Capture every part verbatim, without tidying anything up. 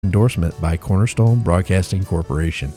Endorsement by Cornerstone Broadcasting Corporation.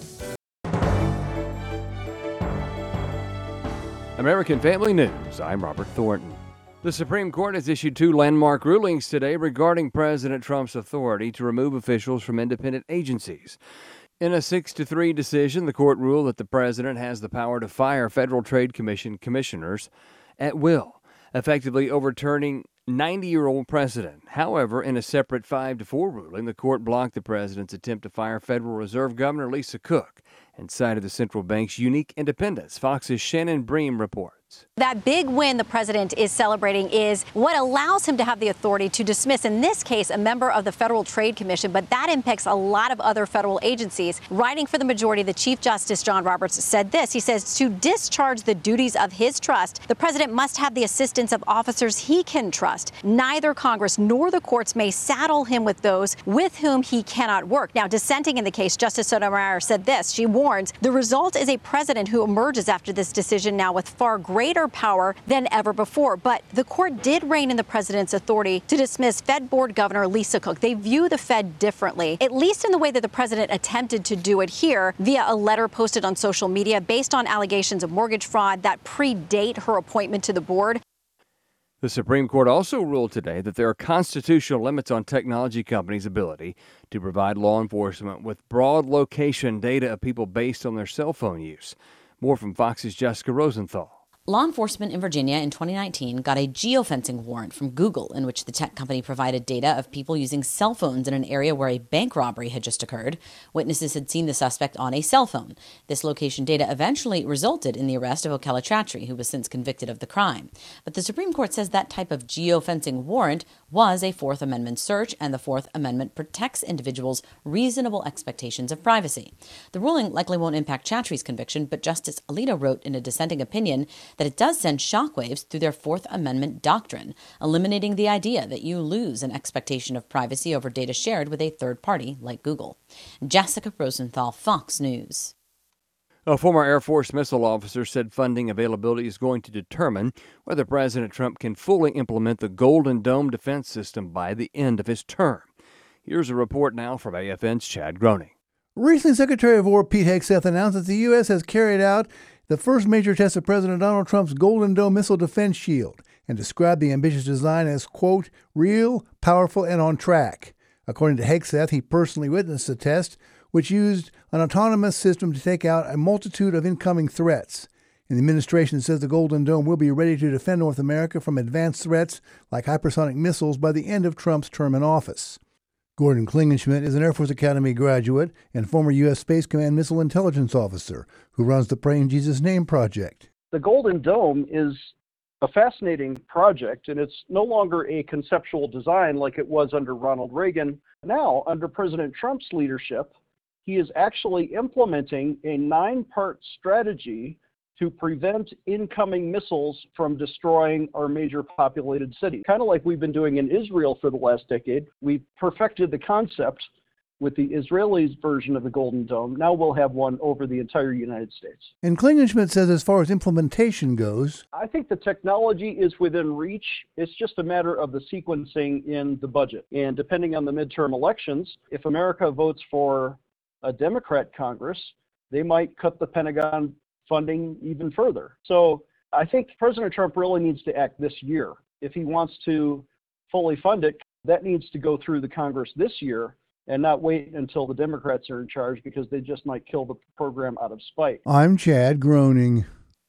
American Family News, I'm Robert Thornton. The Supreme Court has issued two landmark rulings today regarding President Trump's authority to remove officials from independent agencies. In a six to three decision, the court ruled that the president has the power to fire Federal Trade Commission commissioners at will, effectively overturning ninety-year-old precedent. However, in a separate five to four ruling, the court blocked the president's attempt to fire Federal Reserve Governor Lisa Cook and cited the central bank's unique independence. Fox's Shannon Bream reports. That big win the president is celebrating is what allows him to have the authority to dismiss, in this case, a member of the Federal Trade Commission, but that impacts a lot of other federal agencies. Writing for the majority, the Chief Justice John Roberts said this. He says to discharge the duties of his trust, the president must have the assistance of officers he can trust. Neither Congress nor the courts may saddle him with those with whom he cannot work. Now, dissenting in the case, Justice Sotomayor said this. She warns the result is a president who emerges after this decision now with far greater greater power than ever before. But the court did rein in the president's authority to dismiss Fed Board Governor Lisa Cook. They view the Fed differently, at least in the way that the president attempted to do it here via a letter posted on social media based on allegations of mortgage fraud that predate her appointment to the board. The Supreme Court also ruled today that there are constitutional limits on technology companies' ability to provide law enforcement with broad location data of people based on their cell phone use. More from Fox's Jessica Rosenthal. Law enforcement in Virginia in twenty nineteen got a geofencing warrant from Google in which the tech company provided data of people using cell phones in an area where a bank robbery had just occurred. Witnesses had seen the suspect on a cell phone. This location data eventually resulted in the arrest of Okela Chatri, who was since convicted of the crime. But the Supreme Court says that type of geofencing warrant was a Fourth Amendment search, and the Fourth Amendment protects individuals' reasonable expectations of privacy. The ruling likely won't impact Chatri's conviction, but Justice Alito wrote in a dissenting opinion that it does send shockwaves through their Fourth Amendment doctrine, eliminating the idea that you lose an expectation of privacy over data shared with a third party like Google. Jessica Rosenthal, Fox News. A former Air Force missile officer said funding availability is going to determine whether President Trump can fully implement the Golden Dome defense system by the end of his term. Here's a report now from A F N's Chad Groening. Recently, Secretary of War Pete Hegseth announced that the U S has carried out the first major test of President Donald Trump's Golden Dome missile defense shield and described the ambitious design as, quote, real, powerful, and on track. According to Hegseth, he personally witnessed the test, which used an autonomous system to take out a multitude of incoming threats. And the administration says the Golden Dome will be ready to defend North America from advanced threats like hypersonic missiles by the end of Trump's term in office. Gordon Klingenschmidt is an Air Force Academy graduate and former U S. Space Command missile intelligence officer who runs the Pray in Jesus' Name project. The Golden Dome is a fascinating project, and it's no longer a conceptual design like it was under Ronald Reagan. Now, under President Trump's leadership, he is actually implementing a nine-part strategy to prevent incoming missiles from destroying our major populated cities. Kind of like we've been doing in Israel for the last decade. We perfected the concept with the Israelis' version of the Golden Dome. Now we'll have one over the entire United States. And Klingenschmidt says as far as implementation goes, I think the technology is within reach. It's just a matter of the sequencing in the budget. And depending on the midterm elections, if America votes for a Democrat Congress, they might cut the Pentagon funding even further. So I think President Trump really needs to act this year. If he wants to fully fund it, that needs to go through the Congress this year and not wait until the Democrats are in charge, because they just might kill the program out of spite. I'm Chad Groening.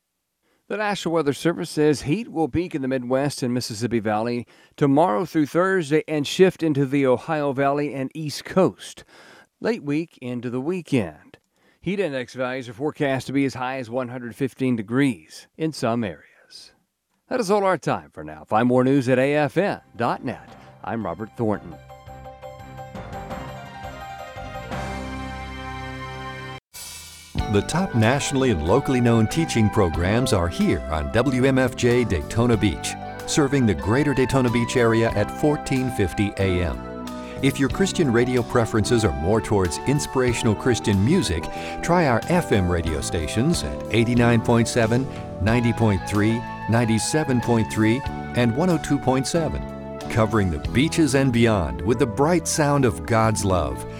The National Weather Service says heat will peak in the Midwest and Mississippi Valley tomorrow through Thursday and shift into the Ohio Valley and East Coast late week into the weekend. Heat index values are forecast to be as high as one hundred fifteen degrees in some areas. That is all our time for now. Find more news at A F N dot net. I'm Robert Thornton. The top nationally and locally known teaching programs are here on W M F J Daytona Beach, serving the greater Daytona Beach area at fourteen fifty A M. If your Christian radio preferences are more towards inspirational Christian music, try our F M radio stations at eighty-nine point seven, ninety point three, ninety-seven point three, and one oh two point seven. Covering the beaches and beyond with the bright sound of God's love.